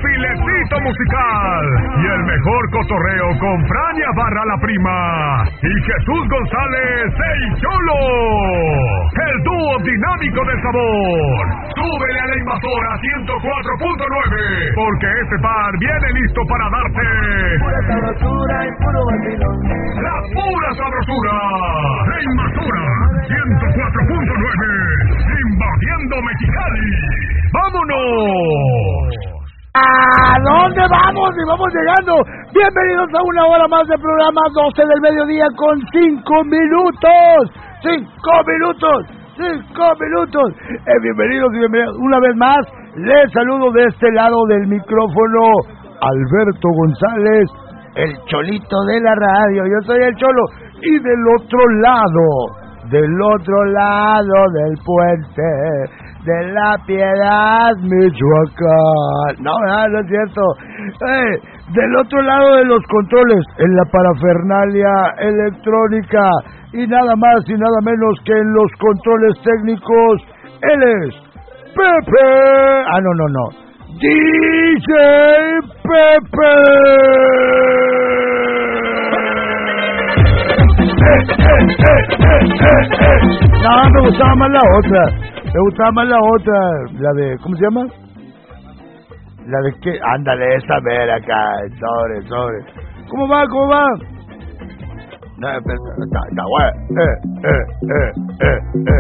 desfilecito musical y el mejor cotorreo con Frania Barra la Prima y Jesús González el Cholo. El dúo dinámico del sabor. Súbele a la invasora 104.9 porque este par viene listo para darte pura sabrosura y puro vacilón. la pura sabrosura. La invasora 104.9 invadiendo Mexicali. ¡Vámonos! ¿A dónde vamos? Y vamos llegando. Bienvenidos a una hora más de programa, 12 del mediodía con 5 minutos. 5 minutos. 5 minutos. Bienvenidos y bienvenidos. Una vez más, les saludo de este lado del micrófono, Alberto González, el Cholito de la radio. Yo soy el Cholo. Y del otro lado del puente de la Piedad, Michoacán. No, no es cierto. Del otro lado de los controles, en la parafernalia electrónica, y nada más y nada menos que en los controles técnicos, él es Pepe. No. DJ Pepe. No, me gustaba más la otra. La de, ¿cómo se llama? La de que, ándale, esta ver acá, sobre. ¿Cómo va? No, está bueno.